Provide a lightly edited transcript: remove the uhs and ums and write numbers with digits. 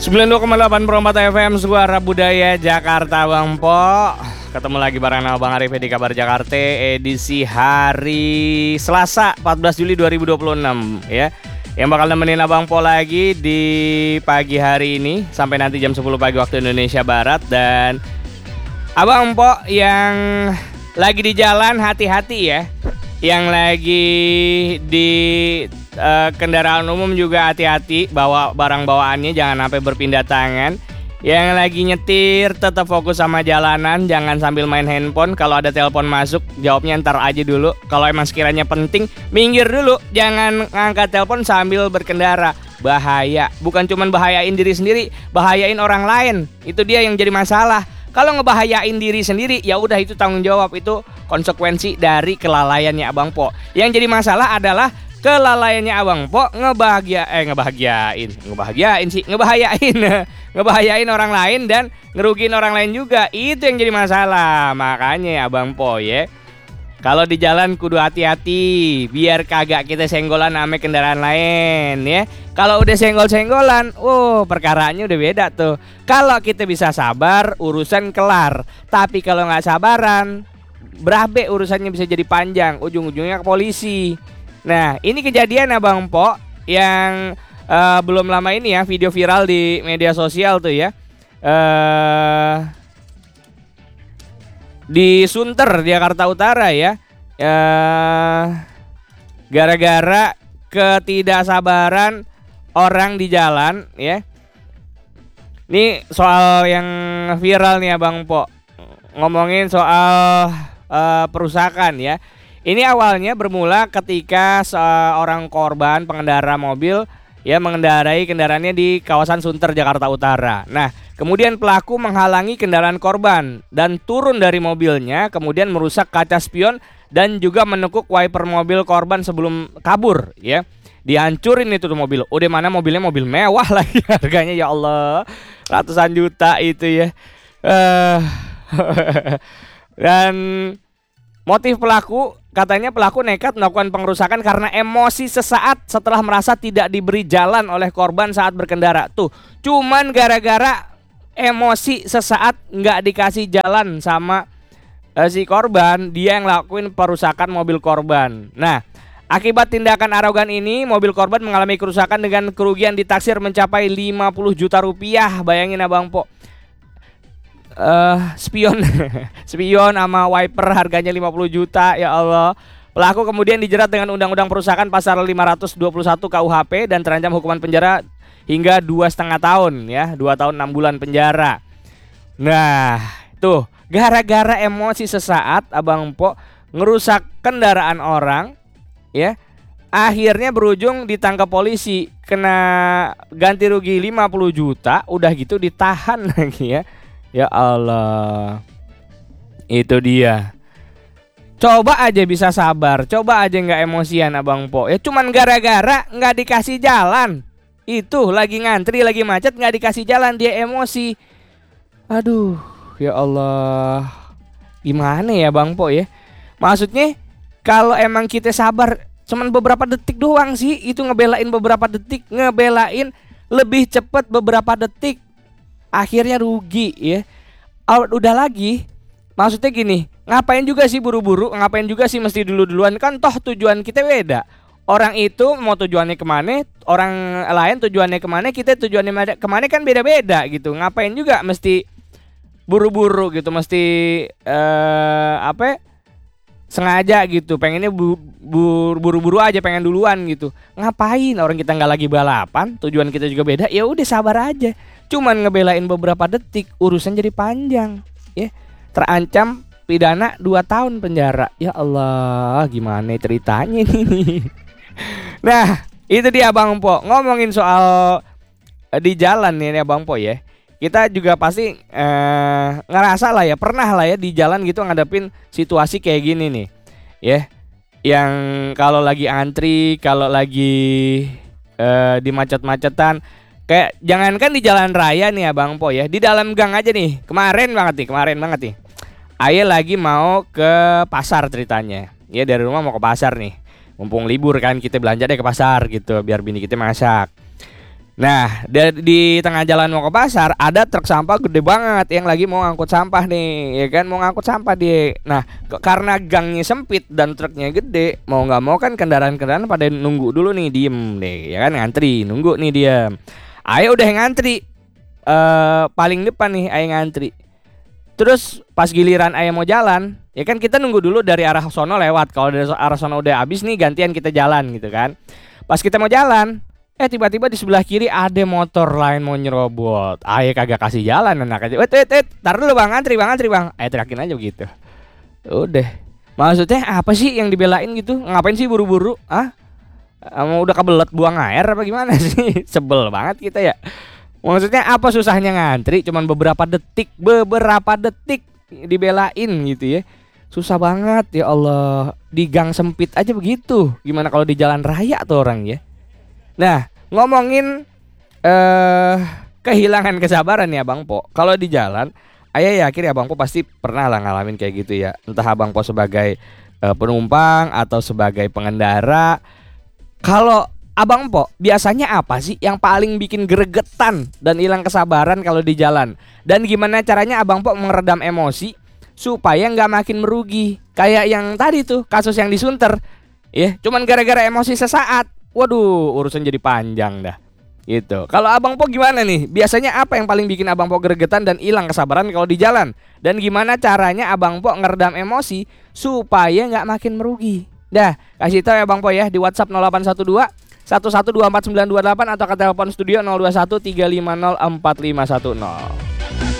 92,8 Perompat FM Suara Budaya Jakarta Bang Po. Ketemu lagi bareng Bang Arif di Kabar Jakarta edisi hari Selasa 14 Juli 2026 ya. Yang bakal nemenin Abang Po lagi di pagi hari ini sampai nanti jam 10 pagi waktu Indonesia Barat. Dan Abang Po yang lagi di jalan hati-hati ya. Yang lagi di kendaraan umum juga hati-hati, bawa barang bawaannya jangan sampai berpindah tangan. Yang lagi nyetir tetap fokus sama jalanan, jangan sambil main handphone. Kalau ada telepon masuk jawabnya ntar aja dulu. Kalau emang sekiranya penting minggir dulu, jangan ngangkat telepon sambil berkendara. Bahaya, bukan cuma bahayain diri sendiri, bahayain orang lain. Itu dia yang jadi masalah. Kalau ngebahayain diri sendiri ya udah itu tanggung jawab, itu konsekuensi dari kelalaiannya Abang Po. Yang jadi masalah adalah kelalaiannya Abang Po ngebahayain orang lain dan ngerugiin orang lain juga. Itu yang jadi masalah. Makanya Abang Po ya, kalau di jalan kudu hati-hati biar kagak kita senggolan sama kendaraan lain ya. Kalau udah senggol-senggolan, perkaranya udah beda tuh. Kalau kita bisa sabar, urusan kelar. Tapi kalau nggak sabaran, berabe urusannya bisa jadi panjang, ujung-ujungnya ke polisi. Nah, ini kejadian Abang Po yang belum lama ini ya, video viral di media sosial tuh ya. Di Sunter, Jakarta Utara ya. Gara-gara ketidaksabaran orang di jalan ya. Ini soal yang viral nih Abang Po. Ngomongin soal perusakan ya. Ini awalnya bermula ketika seorang korban pengendara mobil ya mengendarai kendaraannya di kawasan Sunter, Jakarta Utara. Nah, kemudian pelaku menghalangi kendaraan korban dan turun dari mobilnya, kemudian merusak kaca spion dan juga menekuk wiper mobil korban sebelum kabur ya. Dihancurin itu tuh mobil. Udah mana mobilnya mobil mewah lagi, harganya ya Allah ratusan juta itu ya. Dan motif pelaku, katanya pelaku nekat melakukan pengerusakan karena emosi sesaat setelah merasa tidak diberi jalan oleh korban saat berkendara. Tuh, cuman gara-gara emosi sesaat nggak dikasih jalan sama si korban, dia yang lakuin perusakan mobil korban. Nah, akibat tindakan arogan ini, mobil korban mengalami kerusakan dengan kerugian ditaksir mencapai 50 juta rupiah. Bayangin Abang Po. Spion spion sama wiper harganya 50 juta ya Allah. Pelaku kemudian dijerat dengan Undang-Undang Perusakan pasal 521 KUHP dan terancam hukuman penjara hingga 2,5 tahun ya, 2 tahun 6 bulan penjara. Nah, tuh gara-gara emosi sesaat Abang Po ngerusak kendaraan orang ya. Akhirnya berujung ditangkap polisi, kena ganti rugi 50 juta, udah gitu ditahan lagi ya. Ya Allah, itu dia. Coba aja bisa sabar, coba aja nggak emosian Abang Po. Ya cuman gara-gara nggak dikasih jalan. Itu lagi ngantri, lagi macet, nggak dikasih jalan, dia emosi. Aduh, ya Allah, gimana ya Bang Po ya? Maksudnya kalau emang kita sabar cuman beberapa detik doang sih, itu ngebelain beberapa detik, ngebelain lebih cepat beberapa detik, akhirnya rugi ya. Udah lagi, maksudnya gini, ngapain juga sih buru-buru, ngapain juga sih mesti dulu-duluan, kan toh tujuan kita beda. Orang itu mau tujuannya kemana, orang lain tujuannya kemana, kita tujuannya kemana kan beda-beda gitu. Ngapain juga mesti buru-buru gitu, mesti sengaja gitu, pengennya buru-buru aja, pengen duluan gitu. Ngapain, orang kita nggak lagi balapan, tujuan kita juga beda. Ya udah sabar aja. Cuman ngebelain beberapa detik, urusan jadi panjang ya. Terancam pidana 2 tahun penjara. Ya Allah, gimana ceritanya ini. Nah, itu dia Bang Po. Ngomongin soal di jalan nih Bang Po ya. Kita juga pasti ngerasa lah ya, pernah lah ya di jalan gitu ngadepin situasi kayak gini nih ya. Yang kalau lagi antri, kalau lagi di macet-macetan, kayak jangankan di jalan raya nih Abang Po ya, di dalam gang aja nih. Kemarin banget nih. Ayah lagi mau ke pasar ceritanya. Ya dari rumah mau ke pasar nih. Mumpung libur kan, kita belanja deh ke pasar gitu biar bini kita masak. Nah, di tengah jalan mau ke pasar ada truk sampah gede banget yang lagi mau ngangkut sampah nih, ya kan mau ngangkut sampah dia. Nah, karena gangnya sempit dan truknya gede, mau nggak mau kan kendaraan-kendaraan pada nunggu dulu nih, diem deh, ya kan ngantri, nunggu nih dia. Ayo udah ngantri, paling depan nih, ayo ngantri. Terus pas giliran ayah mau jalan, ya kan kita nunggu dulu dari arah sono lewat. Kalau dari arah sono udah habis nih, gantian kita jalan gitu kan. Pas kita mau jalan, tiba-tiba di sebelah kiri ada motor lain mau nyerobot. Ayah kagak kasih jalan, anak aja. Wait, tar dulu bang, antri bang. Ayah teriakin aja begitu. Udah. Maksudnya apa sih yang dibelain gitu? Ngapain sih buru-buru? Udah kebelet buang air apa gimana sih? Sebel banget kita ya. Maksudnya apa susahnya ngantri? Cuman beberapa detik dibelain gitu ya. Susah banget ya Allah. Di gang sempit aja begitu. Gimana kalau di jalan raya tuh orang ya. Nah, ngomongin kehilangan kesabaran ya Bang Po. Kalau di jalan, ayah yakin ya Bang Po pasti pernah lah ngalamin kayak gitu ya. Entah Abang Po sebagai penumpang atau sebagai pengendara. Kalau Abang Po, biasanya apa sih yang paling bikin gregetan dan hilang kesabaran kalau di jalan? Dan gimana caranya Abang Po meredam emosi supaya nggak makin merugi? Kayak yang tadi tuh, kasus yang disunter. Ya, cuman gara-gara emosi sesaat. Waduh, urusan jadi panjang dah. Gitu. Kalau Abang Po gimana nih? Biasanya apa yang paling bikin Abang Po gregetan dan hilang kesabaran kalau di jalan? Dan gimana caranya Abang Po ngeredam emosi supaya nggak makin merugi? Dah, kasih tahu ya Bang Po ya di WhatsApp 0812 11249928 atau ke telepon studio 021 350 4510.